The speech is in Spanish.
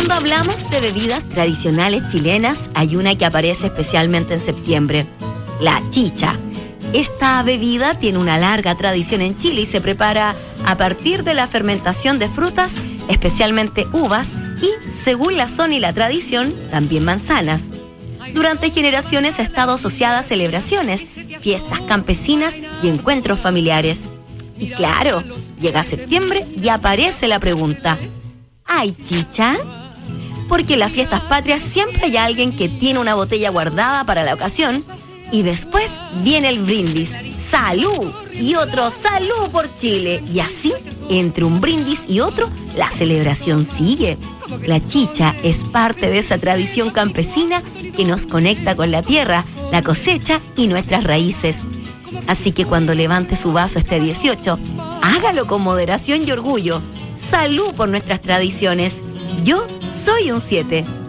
cuando hablamos de bebidas tradicionales chilenas, hay una que aparece especialmente en septiembre: la chicha. Esta bebida tiene una larga tradición en Chile y se prepara a partir de la fermentación de frutas, especialmente uvas, y, según la zona y la tradición, también manzanas. Durante generaciones ha estado asociada a celebraciones, fiestas campesinas y encuentros familiares. Y claro, llega septiembre y aparece la pregunta: ¿hay chicha? Porque en las fiestas patrias siempre hay alguien que tiene una botella guardada para la ocasión, y después viene el brindis, ¡salud! Y otro, ¡salud por Chile! Y así, entre un brindis y otro, la celebración sigue. La chicha es parte de esa tradición campesina que nos conecta con la tierra, la cosecha y nuestras raíces. Así que cuando levante su vaso este 18, hágalo con moderación y orgullo. ¡Salud por nuestras tradiciones! Yo soy un 7.